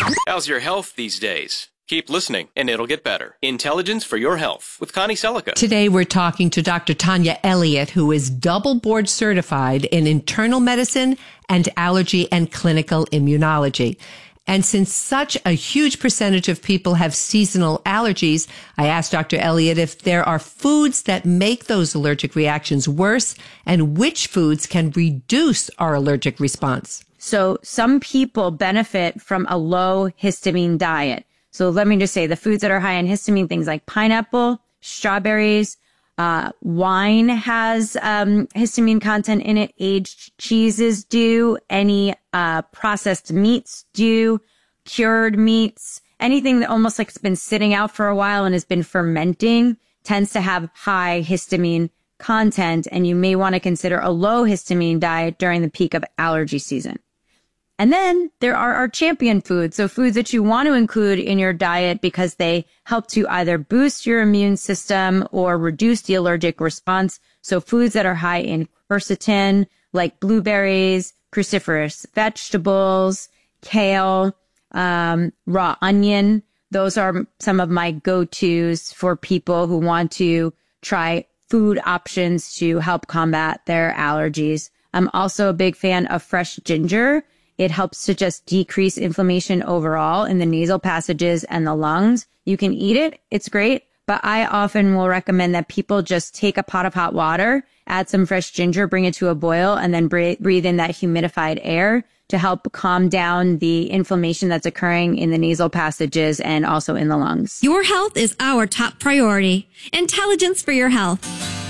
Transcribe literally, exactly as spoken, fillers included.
How's your health these days? Keep listening, and it'll get better. Intelligence for your health with Connie Selica. Today, we're talking to Doctor Tanya Elliott, who is double board certified in internal medicine and allergy and clinical immunology. And since such a huge percentage of people have seasonal allergies, I asked Doctor Elliott if there are foods that make those allergic reactions worse and which foods can reduce our allergic response. So some people benefit from a low histamine diet. So let me just say the foods that are high in histamine, things like pineapple, strawberries, uh, wine has um, histamine content in it. Aged cheeses do. Any uh, processed meats do. Cured meats. Anything that almost like it's been sitting out for a while and has been fermenting tends to have high histamine content. And you may want to consider a low histamine diet during the peak of allergy season. And then there are our champion foods. So foods that you want to include in your diet because they help to either boost your immune system or reduce the allergic response. So foods that are high in quercetin, like blueberries, cruciferous vegetables, kale, um, raw onion. Those are some of my go-tos for people who want to try food options to help combat their allergies. I'm also a big fan of fresh ginger. It helps to just decrease inflammation overall in the nasal passages and the lungs. You can eat it. It's great. But I often will recommend that people just take a pot of hot water, add some fresh ginger, bring it to a boil, and then breathe in that humidified air to help calm down the inflammation that's occurring in the nasal passages and also in the lungs. Your health is our top priority. Intelligence for your health.